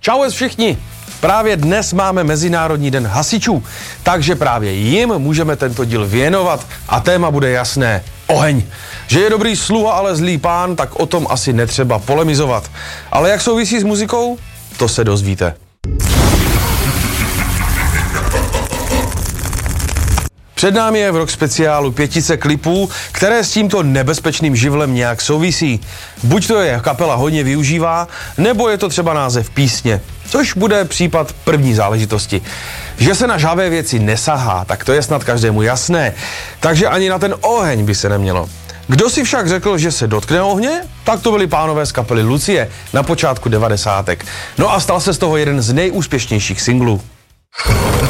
Čau všichni! Právě dnes máme Mezinárodní den hasičů, takže právě jim můžeme tento díl věnovat a téma bude jasné. Oheň. Že je dobrý sluha, ale zlý pán, tak o tom asi netřeba polemizovat. Ale jak souvisí s muzikou? To se dozvíte. Před námi je v rock speciálu 5 klipů, které s tímto nebezpečným živlem nějak souvisí. Buď to je kapela hodně využívá, nebo je to třeba název písně, což bude případ první záležitosti. Že se na žhavé věci nesahá, tak to je snad každému jasné, takže ani na ten oheň by se nemělo. Kdo si však řekl, že se dotkne ohně? Tak to byli pánové z kapely Lucie na počátku 90. No a stal se z toho jeden z nejúspěšnějších singlů.